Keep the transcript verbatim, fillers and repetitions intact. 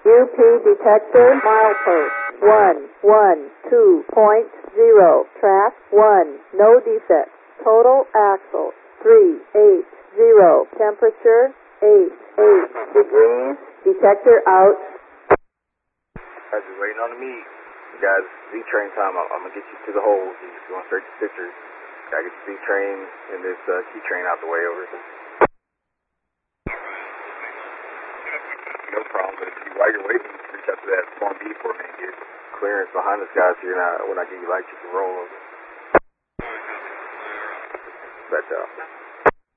U P detector, milepost one one two point zero, track one, no defects. Total axle three eight zero, temperature eight eight degrees, detector out. Guys, just waiting on the meet. You guys, Z-Train time, I'm, I'm going to get you to the holes. You're just going straight to Stitchers. Gotta get the Z-Train and this uh, key train out the way over here. No problem, but if you, while you're waiting, you reach out to that small B for me and get clearance behind us, guys, so you're not, when I give you lights, you can roll over. Good job.